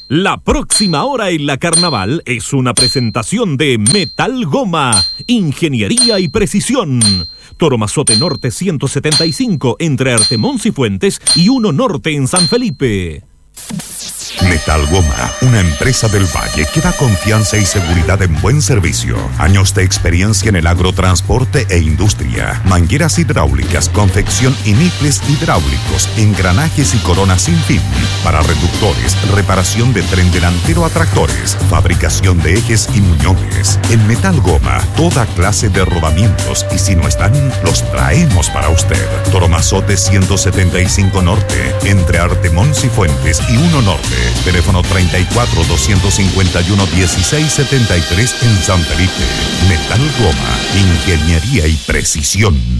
La próxima hora en la Carnaval es una presentación de Metal Goma, Ingeniería y Precisión. Toromazote Norte 175 entre Artemón y Fuentes y 1 Norte en San Felipe. Metal Goma, una empresa del Valle que da confianza y seguridad en buen servicio. Años de experiencia en el agrotransporte e industria. Mangueras hidráulicas, confección y niples hidráulicos, engranajes y coronas sin fin. Para reductores, reparación de tren delantero a tractores, fabricación de ejes y muñones. En Metal Goma, toda clase de rodamientos y si no están, los traemos para usted. Toromazote 175 Norte, entre Artemón y Fuentes y 1 Norte. Teléfono 34-251-1673 en San Felipe. Metal Goma, Ingeniería y Precisión.